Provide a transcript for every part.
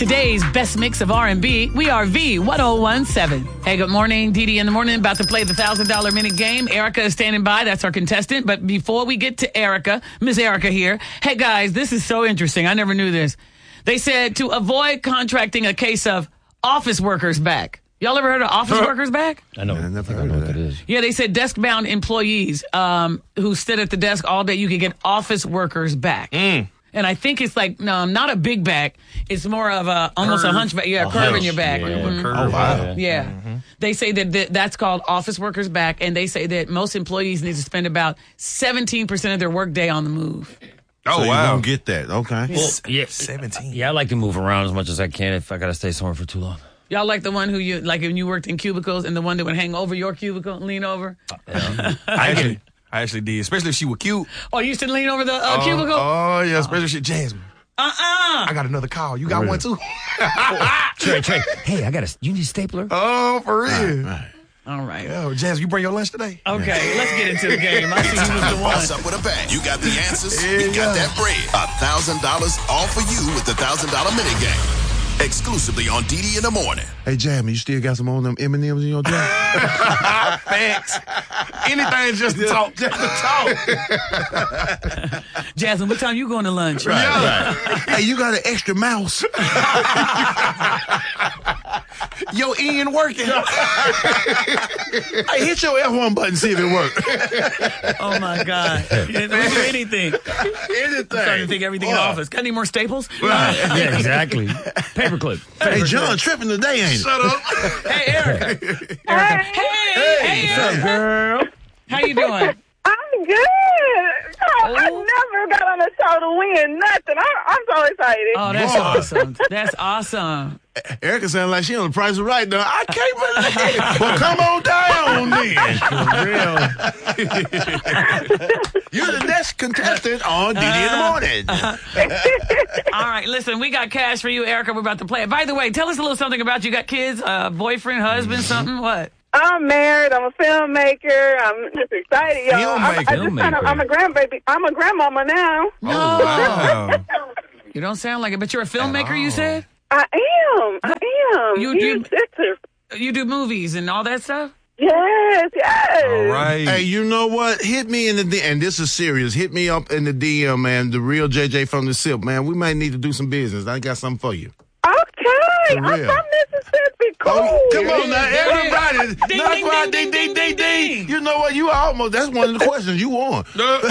Today's best mix of R&B, we are V1017. Hey, good morning. Dee in the morning, about to play the $1,000 minute game. Erica is standing by. That's our contestant. But before we get to Erica, Miss Erica here. Hey, guys, this is so interesting. I never knew this. They said to avoid contracting a case of office workers back. Y'all ever heard of office workers back? I know. I never heard of that. It is. Yeah, they said desk-bound employees who sit at the desk all day, you can get office workers back. And I think it's like, no, not a big back. It's more of almost a hunchback. Yeah, a curve in your back. Yeah, Mm-hmm. curve. Oh, wow. Yeah. Mm-hmm. They say that that's called office workers back, and they say that most employees need to spend about 17% of their workday on the move. Oh, so wow. You don't get that. Okay. Well, yeah, 17. Yeah, I like to move around as much as I can if I got to stay somewhere for too long. Y'all like the one who you, like when you worked in cubicles and the one that would hang over your cubicle and lean over? I actually did, especially if she was cute. Oh, you used to lean over the cubicle? Oh, yeah, especially if she Jasmine. I got another call. You got one too? Trey. Hey, you need a stapler? Oh, for real. All right. Yo, Jazz, you bring your lunch today? Okay, let's get into the game. I see who was the one. What's up with a bang? You got the answers. We got that bread. $1,000 all for you with the $1,000 minute game. Exclusively on Didi in the morning. Hey, Jasmine, you still got some on them M&Ms in your jar? Thanks. Anything just to talk. Jasmine, what time you going to lunch? Right. Hey, you got an extra mouse. Your Ian working. Hey, hit your F1 button, see if it works. Oh, my God. You didn't do anything. Anything. I'm starting to think everything in the office. Got any more staples? Yeah, exactly. Paperclip. Hey, John, tripping today, ain't it? Shut up. Hey, Erica. Hey, What's up, girl? how you doing? I'm good. Oh, I never got on the show to win nothing. I'm so excited. Oh, that's awesome. That's awesome. Erica sounds like she on the Price is Right now. I can't believe it. Well, come on down then. For real. You're the next contestant on Didi in the morning. All right, listen, we got cash for you, Erica. We're about to play it. By the way, tell us a little something about you. Got kids, boyfriend, husband, something? What? I'm married. I'm a filmmaker. I'm just excited, y'all. I'm a grandbaby. I'm a grandmama now. No. Oh, wow. You don't sound like it, but you're a filmmaker, you said? I am. You do movies and all that stuff? Yes. All right. Hey, you know what? Hit me in the DM, and this is serious. Hit me up in the DM, man. The real JJ from the SIP, man. We might need to do some business. I got something for you. Okay. I'm real. from Mississippi. Cool. Oh, come on now, everybody. Ding, Knock ding, right, ding, ding, ding, ding. You know what? You almost, that's one of the questions you won.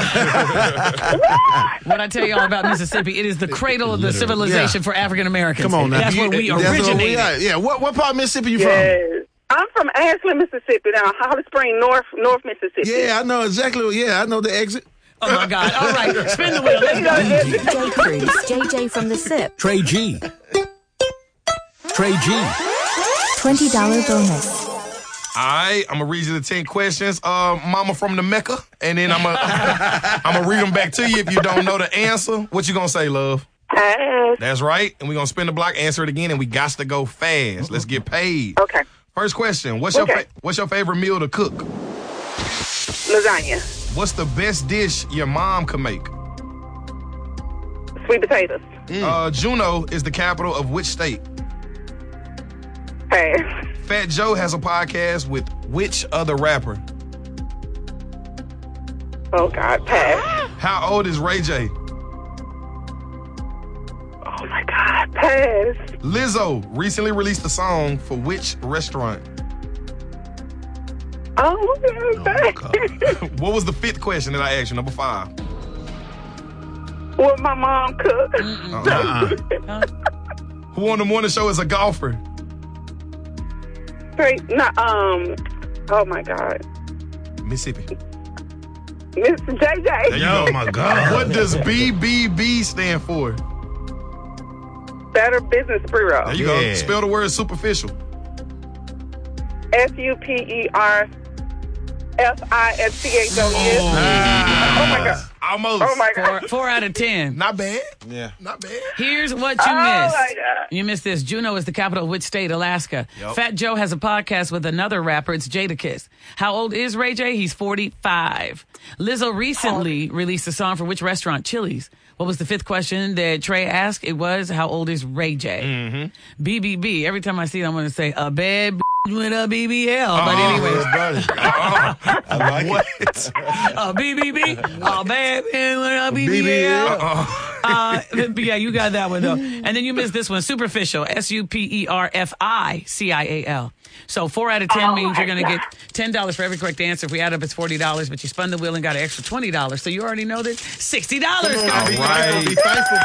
What I tell y'all about Mississippi, it is the cradle of the civilization for African Americans. Come on now. That's where we originated. Yeah, what part of Mississippi you Yes. I'm from Ashland, Mississippi. Now, Holly Springs, North Mississippi. from? Yeah, I know exactly. Yeah, I know the exit. Oh, my God. All right, spin the wheel. Let's go. DJ Cruz, JJ from the SIP. Trey G. $20 bonus. All right, I'm going to read you the 10 questions. Mama from the Mecca, and then I'm going to read them back to you if you don't know the answer. What you going to say, love? Pass. That's right. And we're going to spin the block, answer it again, and we got to go fast. Let's get paid. Okay. First question. What's your favorite meal to cook? Lasagna. What's the best dish your mom could make? Sweet potatoes. Juneau is the capital of which state? Pass. Fat Joe has a podcast with which other rapper? Oh, God. Pass. How old is Ray J? Oh, my God. Pass. Lizzo recently released a song for which restaurant? Oh, pass. What was the fifth question that I asked you? Number 5. What my mom cooked. Who on the morning show is a golfer? Straight. Oh, my God. Mississippi. Mr. JJ. Oh, my God. What does BBB stand for? Better Business Bureau. There you go. Spell the word superficial. SUPERFISCHOUS. Oh, my God. Almost. Oh, my God. 4 out of 10. Not bad. Yeah. Not bad. Here's what you Oh, missed. my God. You missed this. Juneau is the capital of which state? Alaska. Yep. Fat Joe has a podcast with another rapper. It's Jadakiss. How old is Ray J? He's 45. Lizzo recently released a song for which restaurant? Chili's. What was the fifth question that Trey asked? It was, how old is Ray J? BBB. Every time I see it, I'm going to say, a bad with a BBL. But anyways. I like it. A BBB. A bad with a BBL. But yeah, you got that one, though. And then you missed this one. Superficial. SUPERFICIAL. So 4 out of 10 means you're going to get $10 for every correct answer. If we add up, it's $40, but you spun the wheel and got an extra $20. So you already know that $60. Be thankful.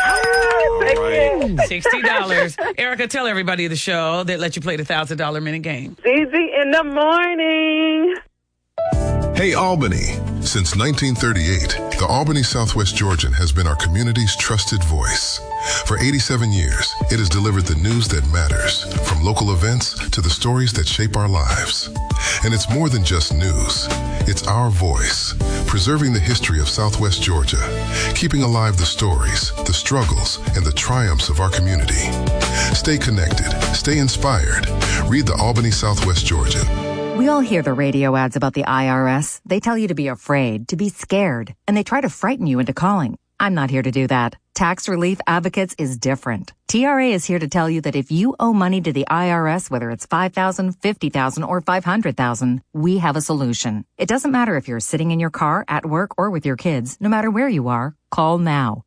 $60. Erica, tell everybody of the show that let you play the $1,000 minute game. ZZ in the morning. Hey Albany, since 1938, the Albany Southwest Georgian has been our community's trusted voice. For 87 years, it has delivered the news that matters, from local events to the stories that shape our lives. And it's more than just news. It's our voice, preserving the history of Southwest Georgia, keeping alive the stories, the struggles, and the triumphs of our community. Stay connected, stay inspired. Read the Albany Southwest Georgian. We all hear the radio ads about the IRS. They tell you to be afraid, to be scared, and they try to frighten you into calling. I'm not here to do that. Tax Relief Advocates is different. TRA is here to tell you that if you owe money to the IRS, whether it's $5,000, $50,000, or $500,000, we have a solution. It doesn't matter if you're sitting in your car, at work, or with your kids. No matter where you are, call now.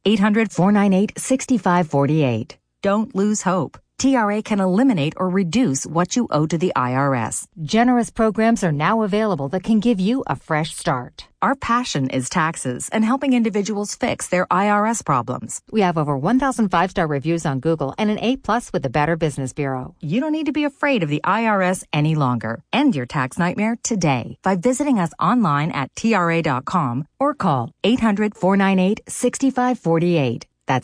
800-498-6548. Don't lose hope. TRA can eliminate or reduce what you owe to the IRS. Generous programs are now available that can give you a fresh start. Our passion is taxes and helping individuals fix their IRS problems. We have over 1,000 5-star reviews on Google and an A+ with the Better Business Bureau. You don't need to be afraid of the IRS any longer. End your tax nightmare today by visiting us online at TRA.com or call 800-498-6548. That's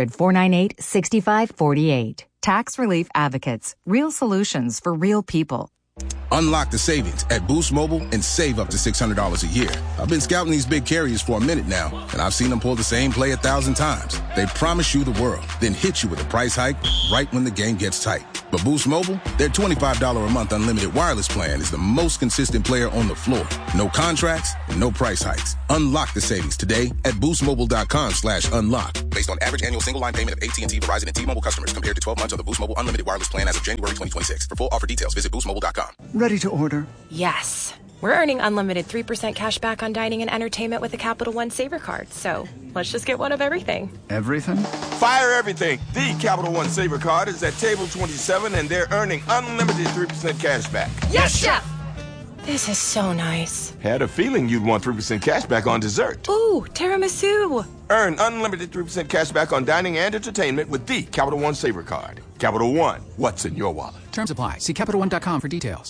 800-498-6548. Tax Relief Advocates. Real solutions for real people. Unlock the savings at Boost Mobile and save up to $600 a year. I've been scouting these big carriers for a minute now, and I've seen them pull the same play 1,000 times. They promise you the world, then hit you with a price hike right when the game gets tight. But Boost Mobile, their $25 a month unlimited wireless plan is the most consistent player on the floor. No contracts and no price hikes. Unlock the savings today at boostmobile.com/unlock. Based on average annual single line payment of AT&T, Verizon, and T-Mobile customers compared to 12 months of the Boost Mobile unlimited wireless plan as of January 2026. For full offer details, visit boostmobile.com. Ready to order? Yes. We're earning unlimited 3% cash back on dining and entertainment with the Capital One Saver Card. So let's just get one of everything. Everything? Fire everything. The Capital One Saver Card is at table 27, and they're earning unlimited 3% cash back. Yes, Chef! This is so nice. Had a feeling you'd want 3% cash back on dessert. Ooh, tiramisu. Earn unlimited 3% cash back on dining and entertainment with the Capital One Saver Card. Capital One, what's in your wallet? Terms apply. See CapitalOne.com for details.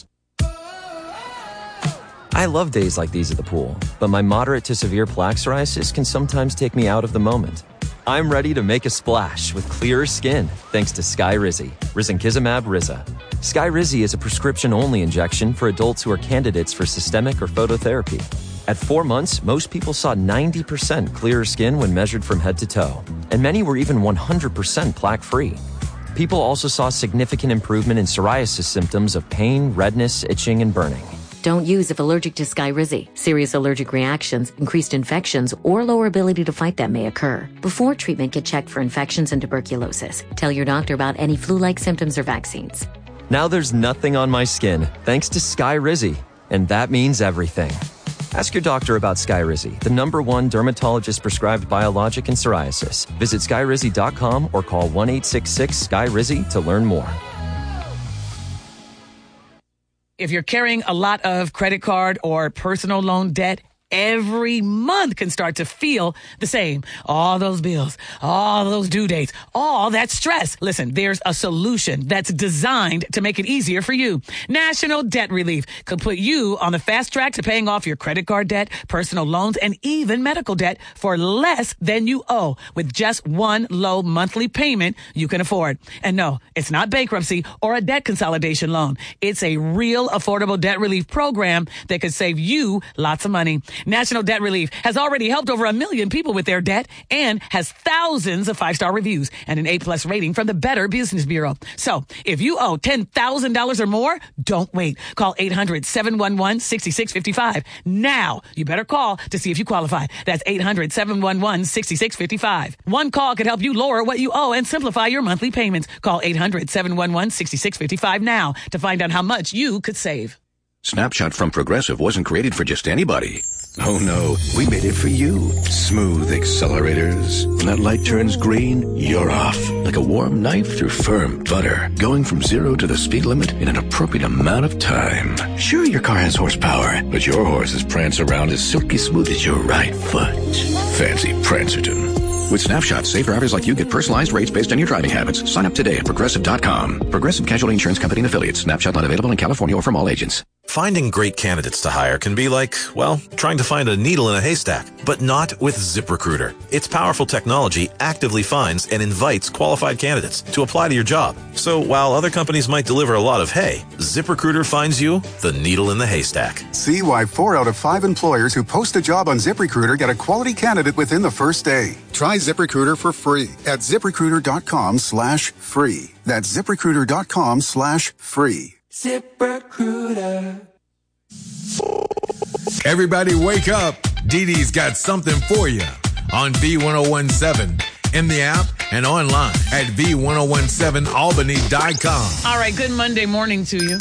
I love days like these at the pool, but my moderate to severe plaque psoriasis can sometimes take me out of the moment. I'm ready to make a splash with clearer skin thanks to Skyrizi, risankizumab Riza. Skyrizi is a prescription-only injection for adults who are candidates for systemic or phototherapy. At 4 months, most people saw 90% clearer skin when measured from head to toe, and many were even 100% plaque-free. People also saw significant improvement in psoriasis symptoms of pain, redness, itching, and burning. Don't use if allergic to Skyrizi. Serious allergic reactions, increased infections, or lower ability to fight them may occur. Before treatment, get checked for infections and tuberculosis. Tell your doctor about any flu-like symptoms or vaccines. Now there's nothing on my skin thanks to Skyrizi, and that means everything. Ask your doctor about Skyrizi, the #1 dermatologist-prescribed biologic in psoriasis. Visit Skyrizi.com or call 1-866-SKYRIZI to learn more. If you're carrying a lot of credit card or personal loan debt, every month can start to feel the same. All those bills, all those due dates, all that stress. Listen, there's a solution that's designed to make it easier for you. National Debt Relief could put you on the fast track to paying off your credit card debt, personal loans, and even medical debt for less than you owe with just one low monthly payment you can afford. And no, it's not bankruptcy or a debt consolidation loan. It's a real affordable debt relief program that could save you lots of money. National Debt Relief has already helped over 1 million people with their debt and has thousands of 5-star reviews and an A+ rating from the Better Business Bureau. So if you owe $10,000 or more, don't wait. Call 800-711-6655. Now, you better call to see if you qualify. That's 800-711-6655. One call could help you lower what you owe and simplify your monthly payments. Call 800-711-6655 now to find out how much you could save. Snapshot from Progressive wasn't created for just anybody. Oh no, we made it for you. Smooth accelerators. When that light turns green, you're off. Like a warm knife through firm butter. Going from 0 to the speed limit in an appropriate amount of time. Sure, your car has horsepower, but your horses prance around as silky smooth as your right foot. Fancy Prancerton. With Snapshot, safe drivers like you get personalized rates based on your driving habits. Sign up today at Progressive.com. Progressive Casualty Insurance Company and Affiliates. Snapshot not available in California or from all agents. Finding great candidates to hire can be like, well, trying to find a needle in a haystack, but not with ZipRecruiter. Its powerful technology actively finds and invites qualified candidates to apply to your job. So while other companies might deliver a lot of hay, ZipRecruiter finds you the needle in the haystack. See why 4 out of 5 employers who post a job on ZipRecruiter get a quality candidate within the first day. Try ZipRecruiter for free at ZipRecruiter.com/free. That's ZipRecruiter.com/free. ZipRecruiter. Everybody wake up. Dee Dee's got something for you on V1017, in the app and online at V1017Albany.com. All right, good Monday morning to you.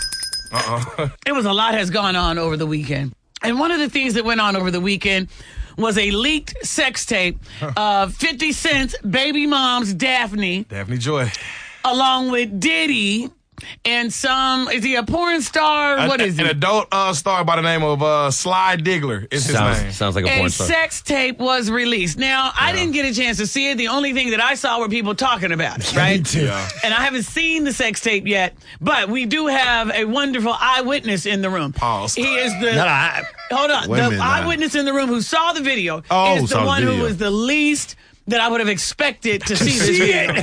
It was a lot has gone on over the weekend. And one of the things that went on over the weekend was a leaked sex tape of 50 Cent's baby mom's Daphne Joy, along with Diddy and is he a porn star? What is he? An adult star by the name of Sly Diggler is his name. Sounds like a porn star. A sex tape was released. Now, I didn't get a chance to see it. The only thing that I saw were people talking about it, right? Me too. Yeah. And I haven't seen the sex tape yet, but we do have a wonderful eyewitness in the room. Pause. He is the... Hold on. The eyewitness in the room who saw the video is the one who was the least that I would have expected to see this video.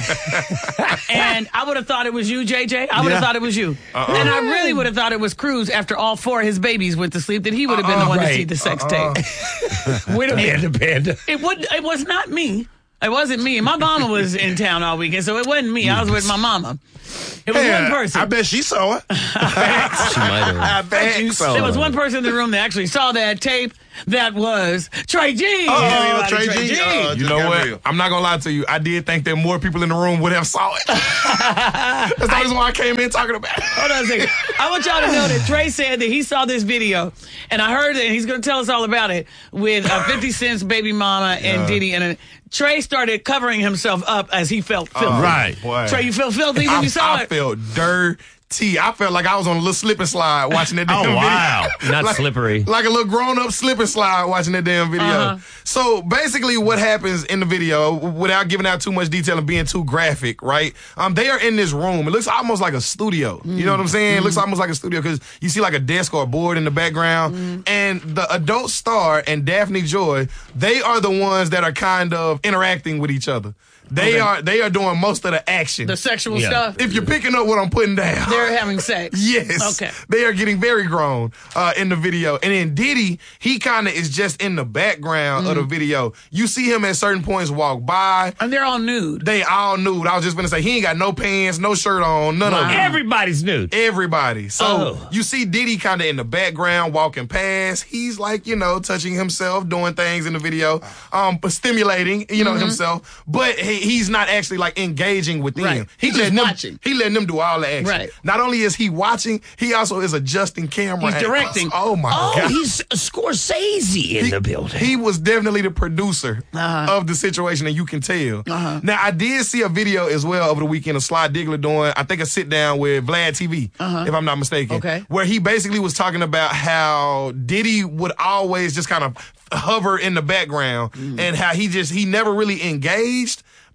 And I would have thought it was you, JJ. I would have thought it was you. And I really would have thought it was Cruz after all 4 of his babies went to sleep, that he would have been the one to see the sex tape. Wait a minute. It was not me. It wasn't me. My mama was in town all weekend, so it wasn't me. I was with my mama. It was one person. I bet she saw it. She might have. I bet she saw it. There was one person in the room that actually saw that tape. That was Trey G. Trey G. You know what? I'm not going to lie to you. I did think that more people in the room would have saw it. That's the reason why I came in talking about it. Hold on a second. I want y'all to know that Trey said that he saw this video, and I heard it, and he's going to tell us all about it, with 50 Cent's baby mama and Diddy. And Trey started covering himself up as he felt filthy. Right. Boy. Trey, you felt filthy when you saw it? I felt dirty. I felt like I was on a little slip and slide watching that damn video. Not slippery. Like a little grown-up slip and slide watching that damn video. So basically what happens in the video, without giving out too much detail and being too graphic, right? They are in this room. It looks almost like a studio. You know what I'm saying? It looks almost like a studio because you see like a desk or a board in the background. And the adult star and Daphne Joy, they are the ones that are kind of interacting with each other. They are doing most of the action. The sexual stuff? If you're picking up what I'm putting down. They're having sex. Yes. Okay. They are getting very grown in the video. And then Diddy, he kind of is just in the background of the video. You see him at certain points walk by. And they're all nude. They all nude. I was just going to say, he ain't got no pants, no shirt on, none of them. Everybody's nude. Everybody. So you see Diddy kind of in the background walking past. He's like, touching himself, doing things in the video, but stimulating, himself. But he's not actually like engaging with them. He's just watching. He letting them do all the action. Right. Not only is he watching, he also is adjusting camera. He's directing. Oh my God. He's Scorsese in the building. He was definitely the producer of the situation, and you can tell. Now, I did see a video as well over the weekend of Sly Diggler doing, I think, a sit down with Vlad TV, if I'm not mistaken. Okay. Where he basically was talking about how Diddy would always just kind of hover in the background and how he never really engaged.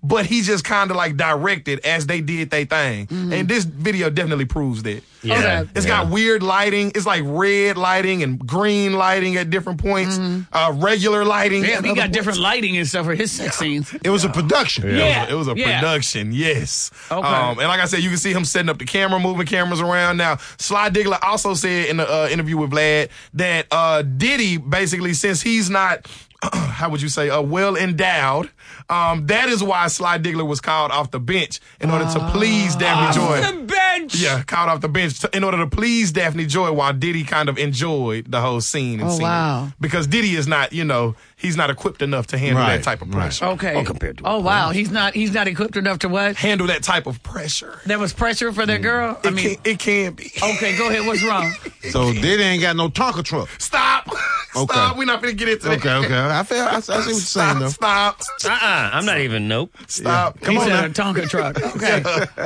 but he just kind of like directed as they did their thing. And this video definitely proves that. Yeah. It's got weird lighting. It's like red lighting and green lighting at different points. Regular lighting. Yeah, he got different lighting and stuff for his sex scenes. It was a production. Yeah. It was a production, yes. Okay. And like I said, you can see him setting up the camera, moving cameras around. Now, Sly Diggler also said in the interview with Vlad that Diddy, basically, since he's not, how would you say, well endowed, that is why Sly Diggler was called off the bench in order to please Daphne Joy. Off the bench! Yeah, called off the bench in order to please Daphne Joy while Diddy kind of enjoyed the whole scene. And wow. Because Diddy is not, he's not equipped enough to handle that type of pressure. Okay. Compared to wow. He's not equipped enough to what? Handle that type of pressure. There was pressure for that girl? It can be. Okay, go ahead. What's wrong? So Diddy ain't got no Tonka truck. Stop. Okay. Stop. We're not going to get into that. Okay. I see what you're saying, though. Stop. I'm not even, nope. Stop. He said a Tonka truck. Okay.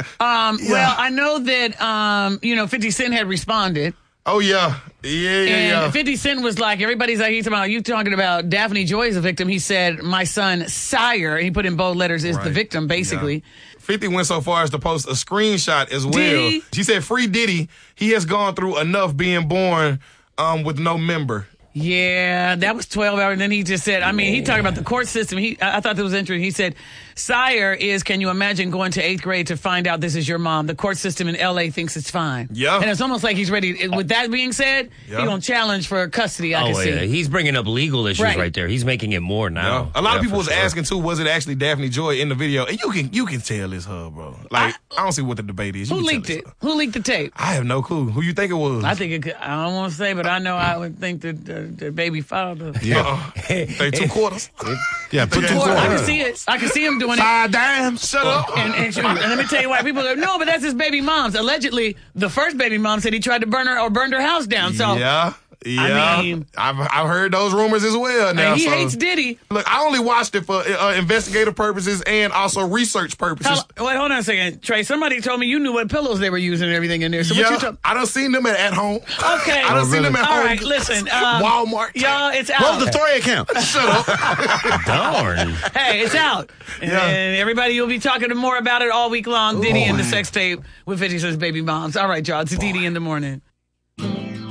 Well, I know that, 50 Cent had responded. Oh, yeah. Yeah. 50 Cent was like, everybody's like, you talking about Daphne Joy as a victim. He said, my son, Sire, he put in bold letters, is the victim, basically. Yeah. 50 went so far as to post a screenshot as well. Diddy? She said, free Diddy. He has gone through enough being born with no member. Yeah, that was 12 hours. And then he just said, he talked about the court system. I thought that was interesting. He said, Sire is, can you imagine going to 8th grade to find out this is your mom? The court system in L.A. thinks it's fine. Yeah. And it's almost like he's ready. With that being said, he's going to challenge for custody, I can see. Yeah. He's bringing up legal issues right there. He's making it more now. Yeah. A lot of people was asking, too, was it actually Daphne Joy in the video? And you can tell it's her, bro. Like, I don't see what the debate is. Who leaked it? Who leaked the tape? I have no clue. Who you think it was? I think it could, I don't want to say, but I know I would think that the baby father. Yeah. They 2 quarters. Yeah, put 2 quarters. I can see it. I can see him doing it. 5 dimes. Shut up. And let me tell you why people go, no, but that's his baby mom's. Allegedly, the first baby mom said he tried to burn her house down. So yeah. I mean, I've heard those rumors as well. Now he hates Diddy. Look, I only watched it for investigative purposes and also research purposes. Wait, hold on a second, Trey. Somebody told me you knew what pillows they were using and everything in there. So what you talking? I done seen them at home. Okay, I done seen them at home. All right, listen, Walmart. Y'all, it's out. Close the story account. Shut up. Darn. Hey, it's out. And everybody will be talking more about it all week long. Diddy and the sex tape with 50 Cent's baby moms. All right, y'all. It's Diddy in the morning.